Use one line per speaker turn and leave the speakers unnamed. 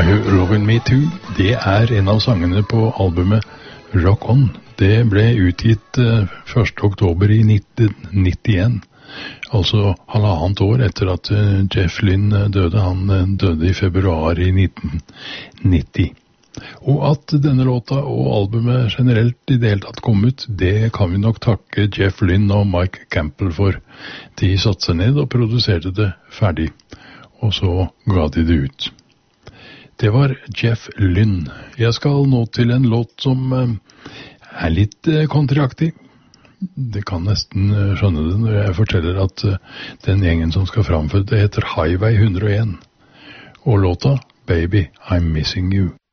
Lovin' Me Too, det er en av sangene på albumet Rock On. Det ble utgitt 1. oktober i 1991, altså halvannet år etter at Jeff Lynne døde. Han døde i februar i 1990. Og at denne låta og albumet generelt i det hele tatt kom ut, det kan vi nok takke Jeff Lynne og Mike Campbell for. De satte seg ned og produserte det ferdig, og så ga de det ut. Det var Jeff Lynne. Jeg skal nå til en låt som er litt countryaktig. Det kan nesten skjønne det når jeg forteller at den gjengen som skal framføre det heter Highway 101. Og låta Baby, I'm Missing You.